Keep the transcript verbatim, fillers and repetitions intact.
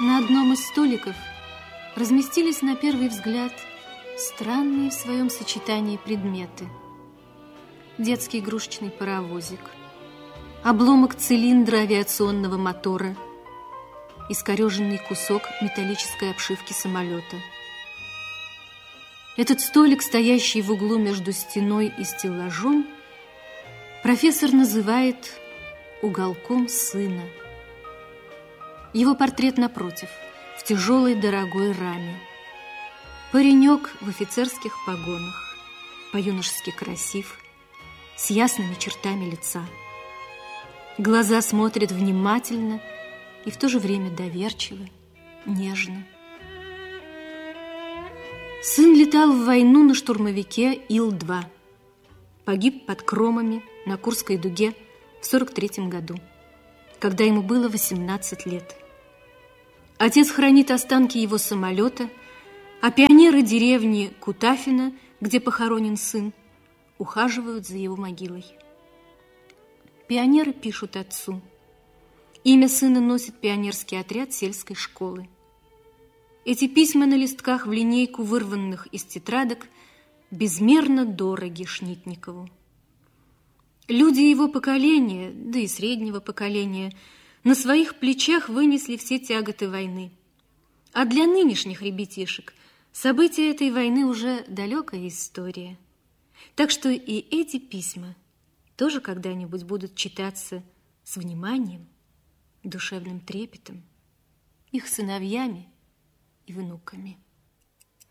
На одном из столиков разместились на первый взгляд странные в своем сочетании предметы. Детский игрушечный паровозик, обломок цилиндра авиационного мотора, искореженный кусок металлической обшивки самолета. Этот столик, стоящий в углу между стеной и стеллажом, профессор называет уголком сына. Его портрет напротив, в тяжелой дорогой раме. Паренек в офицерских погонах, по-юношески красив, с ясными чертами лица. Глаза смотрят внимательно и в то же время доверчиво, нежно. Сын летал в войну на штурмовике Ил два. Погиб под Кромами на Курской дуге в сорок третьем году, когда ему было восемнадцать лет. Отец хранит останки его самолета, а пионеры деревни Кутафино, где похоронен сын, ухаживают за его могилой. Пионеры пишут отцу. Имя сына носит пионерский отряд сельской школы. Эти письма на листках в линейку, вырванных из тетрадок, безмерно дороги Шнитникову. Люди его поколения, да и среднего поколения, на своих плечах вынесли все тяготы войны. А для нынешних ребятишек события этой войны уже далекая история. Так что и эти письма тоже когда-нибудь будут читаться с вниманием, душевным трепетом их сыновьями и внуками.